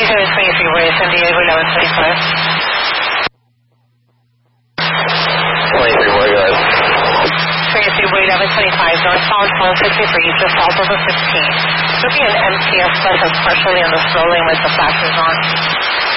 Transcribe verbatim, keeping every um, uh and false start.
twenty-seven twenty-three, we're in San Diego, eleven twenty-five. twenty-three, where are you at? twenty-three, we're eleven twenty-five, northbound one fifty-three, just south of the fifteen. Should be an M T S bus that's partially in the slow lane with the flashers on.